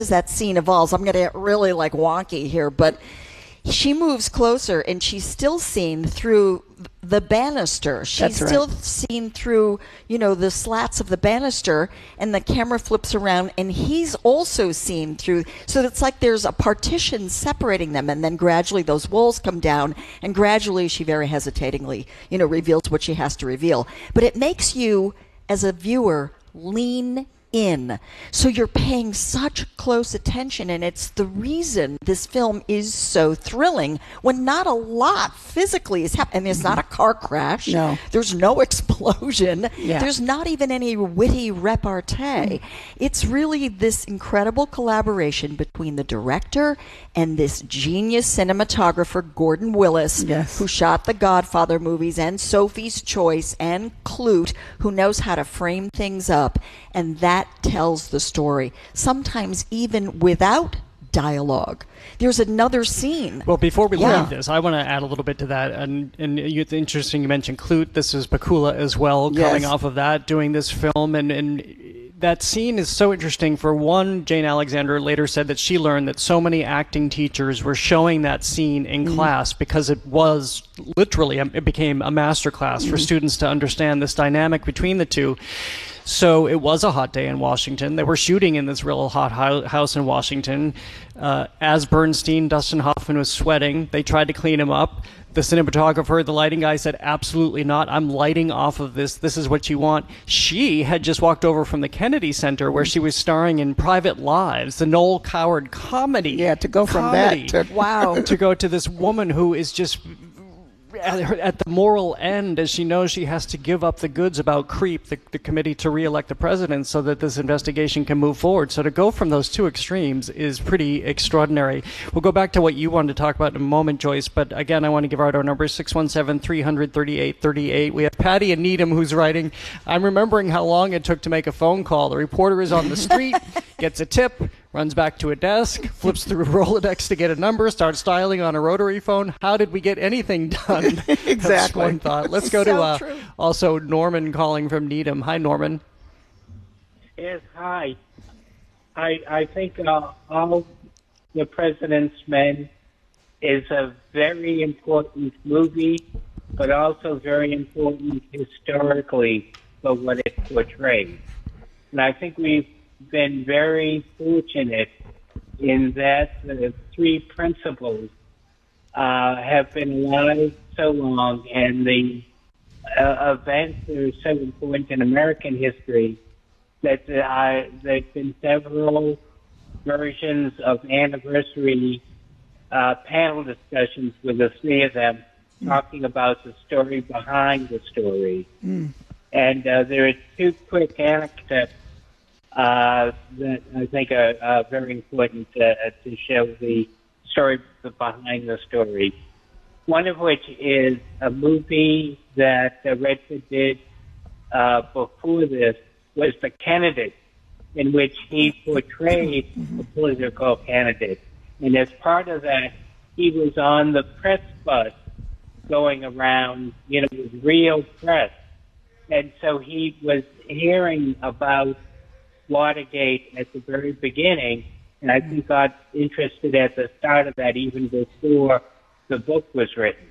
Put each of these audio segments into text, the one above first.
that scene evolves, I'm going to get really like wonky here, but she moves closer and she's still seen through the banister. She's still seen through, the slats of the banister, and the camera flips around and he's also seen through. So it's like there's a partition separating them, and then gradually those walls come down, and gradually she very hesitatingly, reveals what she has to reveal. But it makes you, as a viewer, lean in. So you're paying such close attention, and it's the reason this film is so thrilling when not a lot physically is happening. It's not a car crash. No. There's no explosion. Yeah. There's not even any witty repartee. It's really this incredible collaboration between the director and this genius cinematographer, Gordon Willis, who shot the Godfather movies and Sophie's Choice and Klute, who knows how to frame things up. And that tells the story, sometimes even without dialogue. There's another scene. Well, before we leave this, I want to add a little bit to that. And it's interesting you mentioned Klute. This is Bakula as well, coming off of that, doing this film. And that scene is so interesting. For one, Jane Alexander later said that she learned that so many acting teachers were showing that scene in class because it was literally, it became a master class for students to understand this dynamic between the two. So it was a hot day in Washington. They were shooting in this real hot house in Washington. As Bernstein, Dustin Hoffman was sweating. They tried to clean him up. The cinematographer, the lighting guy said, absolutely not. I'm lighting off of this. This is what you want. She had just walked over from the Kennedy Center where she was starring in Private Lives, the Noel Coward comedy. Yeah, to go from that to... to go to this woman who is just... at the moral end, as she knows she has to give up the goods about CREEP, the committee to re-elect the president, so that this investigation can move forward. So to go from those two extremes is pretty extraordinary. We'll go back to what you wanted to talk about in a moment, Joyce, but again, I want to give out our number, 617-300-3838. We have Patty and Needham who's writing, I'm remembering how long it took to make a phone call. The reporter is on the street, gets a tip, runs back to a desk, flips through Rolodex to get a number, starts dialing on a rotary phone. How did we get anything done? Exactly. That's one thought. Let's go to also Norman calling from Needham. Hi, Norman. Yes, hi. I think All the President's Men is a very important movie, but also very important historically for what it portrays. And I think we've been very fortunate in that the three principles have been alive so long, and the events are so important in American history that there's been several versions of anniversary panel discussions with the three of them talking about the story behind the story. And there are two quick anecdotes that I think are very important to show the story behind the story. One of which is a movie that Redford did before this, was The Candidate, in which he portrayed a political candidate. And as part of that, he was on the press bus going around, with real press. And so he was hearing about Watergate at the very beginning, and I think got interested at the start of that even before the book was written.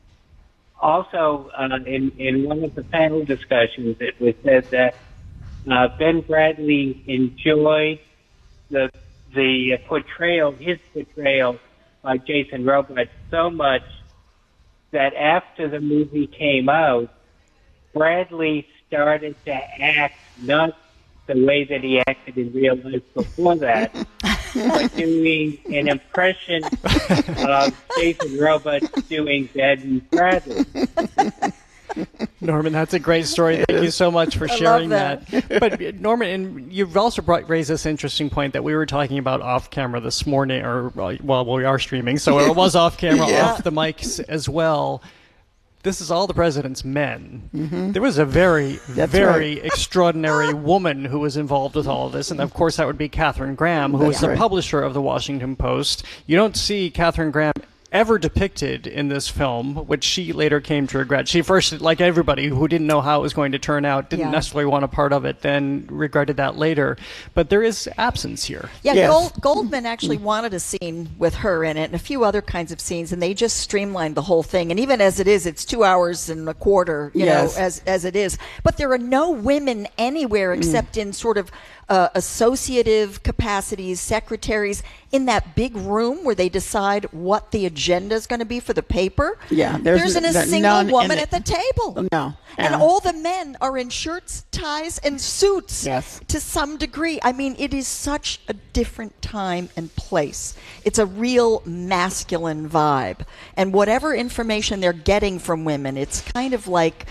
Also, in one of the panel discussions, it was said that Ben Bradley enjoyed his portrayal by Jason Robards so much that after the movie came out, Bradley started to act not the way that he acted in real life before that, but doing an impression of Jason Robards doing Ben Bradley. Norman, that's a great story. Thank you so much for sharing that. But Norman, and you've also raised this interesting point that we were talking about off camera this morning, or well, we are streaming, so it was off camera, off the mics as well. This is All the President's Men. There was a very extraordinary woman who was involved with all of this, and of course that would be Katharine Graham, who was the publisher of the Washington Post. You don't see Katharine Graham ever depicted in this film, which she later came to regret. She first, like everybody who didn't know how it was going to turn out, didn't necessarily want a part of it, then regretted that later. But there is absence here. Yeah, yes. Goldman actually wanted a scene with her in it and a few other kinds of scenes, and they just streamlined the whole thing. And even as it is, it's 2 hours and a quarter, you know, as it is. But there are no women anywhere except in sort of associative capacities, secretaries, in that big room where they decide what the agenda is going to be for the paper. Yeah, there isn't a single woman at the table. No. And all the men are in shirts, ties, and suits yes. to some degree. I mean, it is such a different time and place. It's a real masculine vibe. And whatever information they're getting from women, it's kind of like,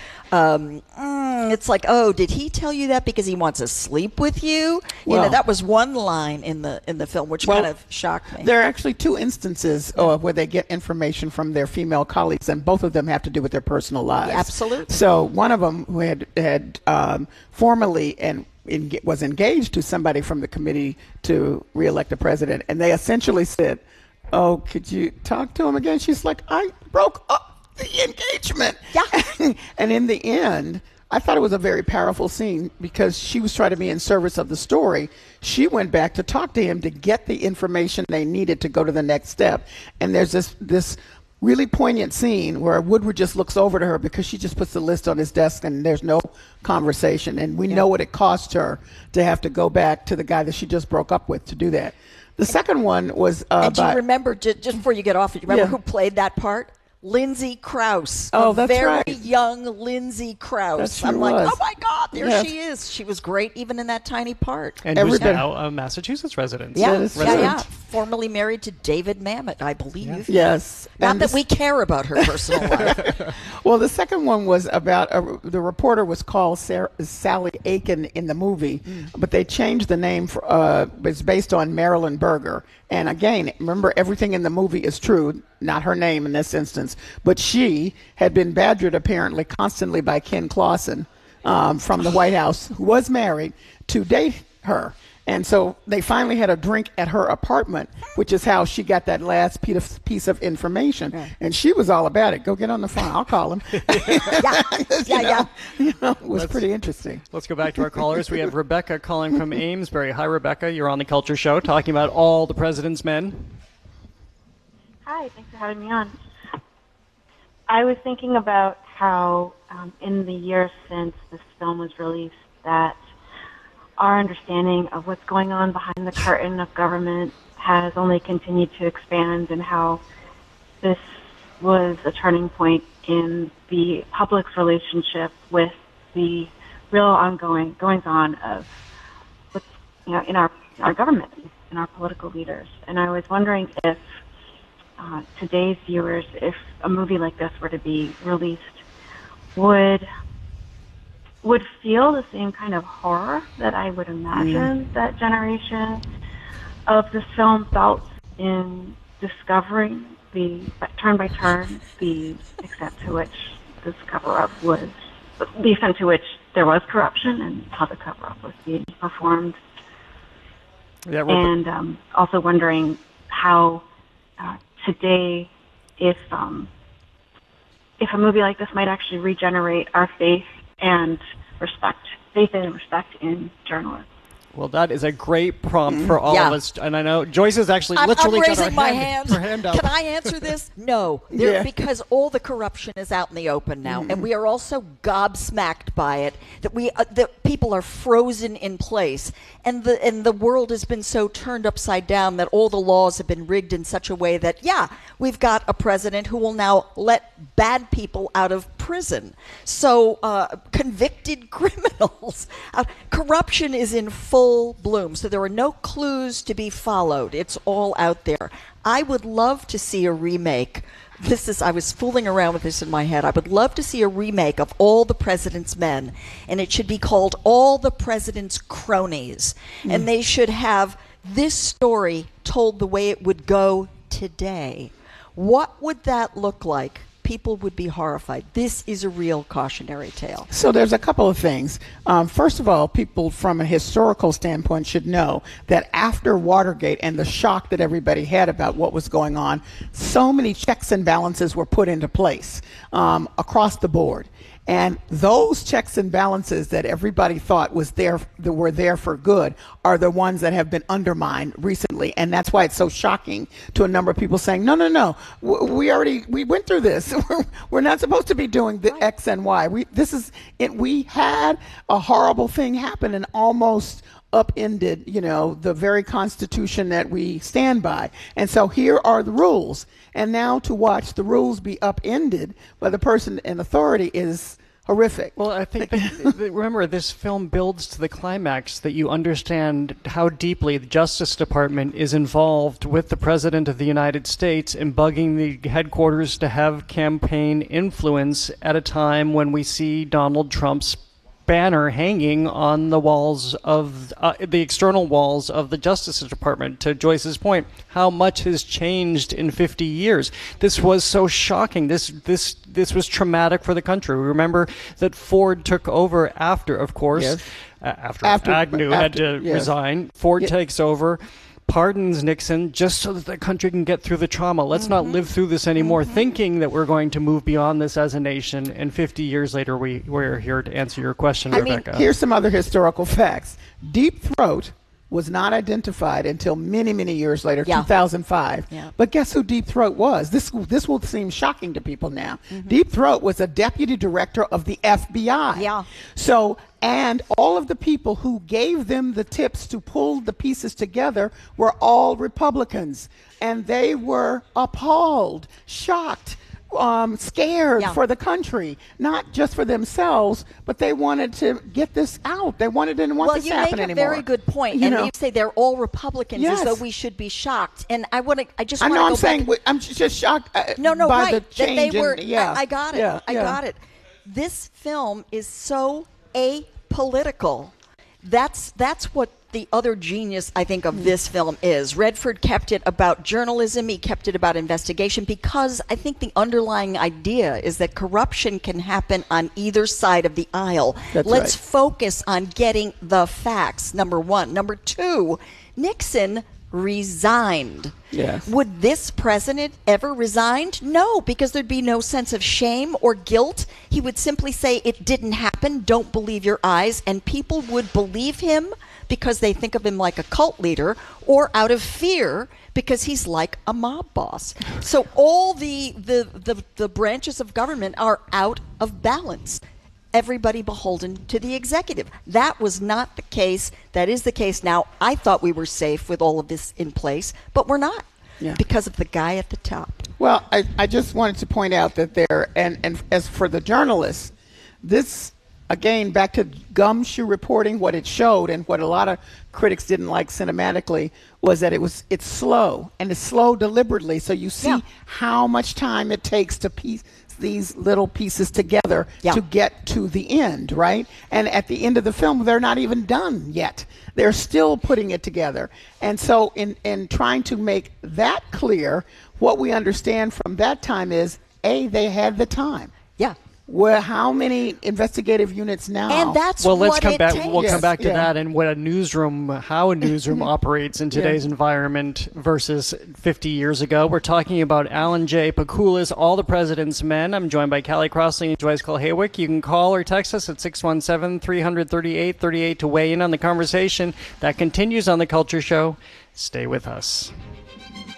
it's like, oh, did he tell you that because he wants to sleep with you? Well, you know, that was one line in the film, which kind of shocked me. There are actually two instances where they get information from their female colleagues, and both of them have to do with their personal lives. Yeah, absolutely. So one of them who had formally and was engaged to somebody from the committee to reelect the president, and they essentially said, oh, could you talk to him again? She's like, I broke up the engagement. Yeah. And in the end, I thought it was a very powerful scene because she was trying to be in service of the story. She went back to talk to him to get the information they needed to go to the next step. And there's this really poignant scene where Woodward just looks over to her because she just puts the list on his desk and there's no conversation. And we know what it cost her to have to go back to the guy that she just broke up with to do that. The second one was and do you remember, just before you get off, do you remember who played that part? Lindsay Krause. Oh, that's very right. young Lindsay Krause. I'm like, oh my God, there she is. She was great even in that tiny part. And who's now a Massachusetts resident. Yeah. Formerly married to David Mamet, I believe. Yes. Not that we care about her personal life. Well, the second one was about, the reporter was called Sally Aiken in the movie, but they changed the name. It's based on Marilyn Berger. And again, remember, everything in the movie is true, not her name in this instance. But she had been badgered apparently constantly by Ken Clausen from the White House, who was married, to date her. And so they finally had a drink at her apartment, which is how she got that last piece of information. Yeah. And she was all about it. Go get on the phone. I'll call him. It was pretty interesting. Let's go back to our callers. We have Rebecca calling from Amesbury. Hi, Rebecca. You're on The Culture Show talking about All the President's Men. Hi. Thanks for having me on. I was thinking about how in the years since this film was released that our understanding of what's going on behind the curtain of government has only continued to expand, and how this was a turning point in the public's relationship with the real ongoing goings-on of what's, in our government, in our political leaders. And I was wondering if today's viewers, if a movie like this were to be released, would feel the same kind of horror that I would imagine that generation of this film felt in discovering the turn by turn the extent to which this cover-up was, the extent to which there was corruption and how the cover-up was being performed. Yeah, and also wondering how today, if a movie like this might actually regenerate our faith and faith and respect in journalism. Well, that is a great prompt for all of us. And I know Joyce is actually literally I'm raising my hand. Her hand up. Can I answer this? No. Because all the corruption is out in the open now. And we are all so gobsmacked by it that people are frozen in place. And the world has been so turned upside down that all the laws have been rigged in such a way that, we've got a president who will now let bad people out of prison. So convicted criminals. Corruption is in full bloom. So there are no clues to be followed. It's all out there. I would love to see a remake. I was fooling around with this in my head. I would love to see a remake of All the President's Men, and it should be called All the President's Cronies. And they should have this story told the way it would go today. What would that look like people would be horrified. This is a real cautionary tale. So there's a couple of things. First of all, people from a historical standpoint should know that after Watergate and the shock that everybody had about what was going on, so many checks and balances were put into place across the board. And those checks and balances that everybody thought was there, that were there for good, are the ones that have been undermined recently. And that's why it's so shocking to a number of people saying, no, we went through this. We're not supposed to be doing the X and Y. We had a horrible thing happen and almost upended, the very Constitution that we stand by. And so here are the rules. And now to watch the rules be upended by the person in authority is horrific. Well, I think remember, this film builds to the climax that you understand how deeply the Justice Department is involved with the President of the United States in bugging the headquarters to have campaign influence at a time when we see Donald Trump's banner hanging on the walls of the external walls of the Justice Department. To Joyce's point, how much has changed in 50 years? This was so shocking. This was traumatic for the country. Remember that Ford took over after, of course, yes. after Agnew had to resign. Ford takes over, pardons Nixon just so that the country can get through the trauma. Let's not live through this anymore thinking that we're going to move beyond this as a nation. And 50 years later, we're here to answer your question, Rebecca. Here's some other historical facts. Deep Throat was not identified until many, many years later, 2005. Yeah. But guess who Deep Throat was? This will seem shocking to people now. Deep Throat was a deputy director of the FBI. Yeah. So, and all of the people who gave them the tips to pull the pieces together were all Republicans. And they were appalled, shocked, scared for the country, not just for themselves, but they wanted to get this out. They didn't want this to happen anymore. Well, you make a very good point. You say they're all Republicans, as though we should be shocked. And I'm just shocked by the change. I got it. I got it. This film is so apolitical. That's what the other genius, I think, of this film is. Redford kept it about journalism. He kept it about investigation because I think the underlying idea is that corruption can happen on either side of the aisle. Let's focus on getting the facts, number one. Number two, Nixon resigned. Yes. Would this president ever resign? No, because there'd be no sense of shame or guilt. He would simply say it didn't happen, don't believe your eyes, and people would believe him because they think of him like a cult leader, or out of fear because he's like a mob boss. So all the branches of government are out of balance. Everybody beholden to the executive. That was not the case. That is the case now. I thought we were safe with all of this in place, but we're not because of the guy at the top. Well, I just wanted to point out that and as for the journalists, this, again, back to gumshoe reporting, what it showed and what a lot of critics didn't like cinematically was that it's slow, and it's slow deliberately. So you see how much time it takes to piece these little pieces together to get to the end, right? And at the end of the film, they're not even done yet. They're still putting it together. And so in trying to make that clear, what we understand from that time is, they had the time. Yeah. Well, how many investigative units now? And that's let's come it back. takes. We'll come back to that and how a newsroom operates in today's environment versus 50 years ago. We're talking about Alan J. Pakula's All the President's Men. I'm joined by Callie Crossley and Joyce Cole-Haywick. You can call or text us at 617-300-3838 to weigh in on the conversation that continues on The Culture Show. Stay with us.